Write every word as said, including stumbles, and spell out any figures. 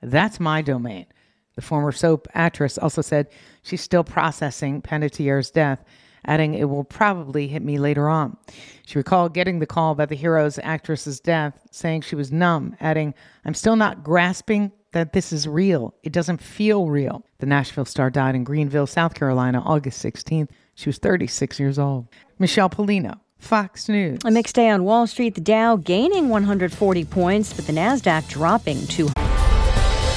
That's my domain. The former soap actress also said she's still processing Panettiere's death, adding it will probably hit me later on. She recalled getting the call about the hero's actress's death, saying she was numb, adding, I'm still not grasping that this is real. It doesn't feel real. The Nashville star died in Greenville, South Carolina, August sixteenth. She was thirty-six years old. Michelle Polino, Fox News. A mixed day on Wall Street. The Dow gaining one hundred forty points, but the NASDAQ dropping two hundred.